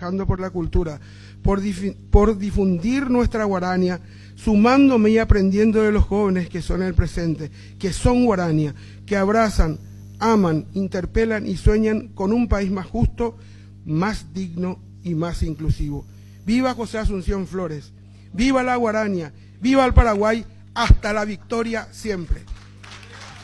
trabajando por la cultura, por difundir nuestra guarania, sumándome y aprendiendo de los jóvenes que son el presente, que son guarania, que abrazan, aman, interpelan y sueñan con un país más justo, más digno y más inclusivo. ¡Viva José Asunción Flores! ¡Viva la Guarania! ¡Viva el Paraguay! ¡Hasta la victoria siempre!